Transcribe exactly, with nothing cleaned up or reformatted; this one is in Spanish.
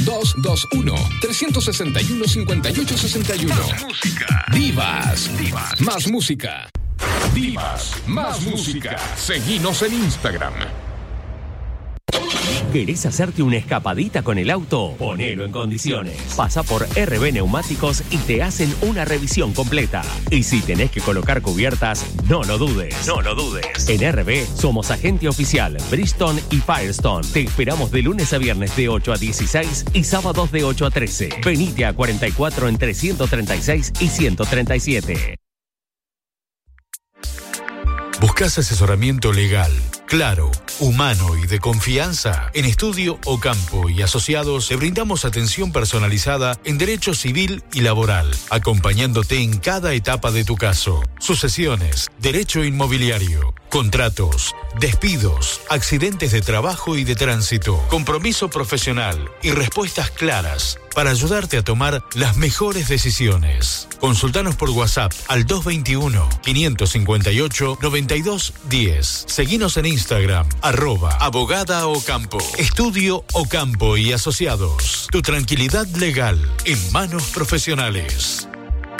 dos dos uno, tres seis uno, cinco ocho seis uno. Más música. Divas. Divas. Más música. Divas. Más música. Seguinos en Instagram. ¿Querés hacerte una escapadita con el auto? Ponelo en condiciones. Pasa por R B Neumáticos y te hacen una revisión completa. Y si tenés que colocar cubiertas, no lo dudes. No lo dudes. En R B somos agente oficial Bridgestone y Firestone. Te esperamos de lunes a viernes de ocho a dieciséis y sábados de ocho a trece. Venite a cuarenta y cuatro entre ciento treinta y seis y ciento treinta y siete. ¿Buscás asesoramiento legal, claro, humano y de confianza? En Estudio Ocampo y Asociados te brindamos atención personalizada en derecho civil y laboral, acompañándote en cada etapa de tu caso. Sucesiones, derecho inmobiliario, contratos, despidos, accidentes de trabajo y de tránsito, compromiso profesional y respuestas claras para ayudarte a tomar las mejores decisiones. Consultanos por WhatsApp al dos dos uno, cinco cinco ocho, nueve dos uno cero. Seguinos en Instagram, arroba abogada Ocampo. Estudio Ocampo y Asociados. Tu tranquilidad legal en manos profesionales.